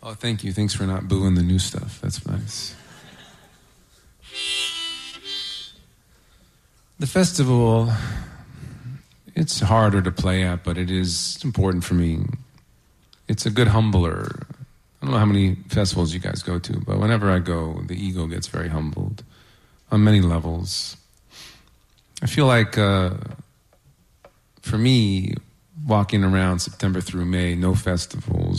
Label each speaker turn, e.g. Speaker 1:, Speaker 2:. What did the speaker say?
Speaker 1: Oh, thank you. Thanks for not booing the new stuff. That's nice. The festival, it's harder to play at, but it's important for me. It's a good humbler. I don't know how many festivals you guys go to, but whenever I go, the ego gets very humbled on many levels. I feel like, for me, walking around September through May, no festivals,